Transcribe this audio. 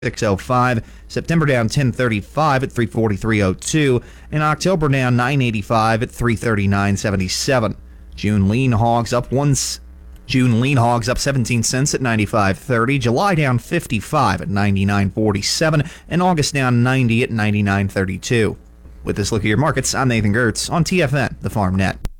605. September down 1035 at 343.02, and October down 985 at 339.77. June lean hogs up 17 cents at 95.30. July down 55 at 99.47, and August down 90 at 99.32. With this look at your markets, I'm Nathan Gertz on TFN, the Farm Net.